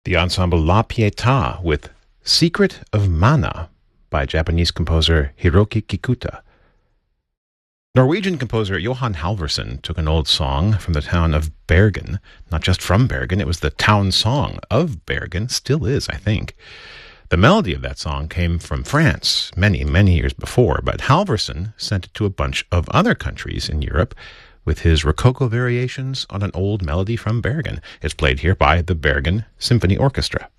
The ensemble La Pietà with Secret of Mana by Japanese composer Hiroki Kikuta. Norwegian composer Johan Halvorsen took an old song from the town of Bergen, not just from Bergen, it was the town song of Bergen, still is, I think. The melody of that song came from France many, many years before, but Halvorsen sent it to a bunch of other countries in Europe with his Rococo variations on an old melody from Bergen. It's played here by the Bergen Symphony Orchestra.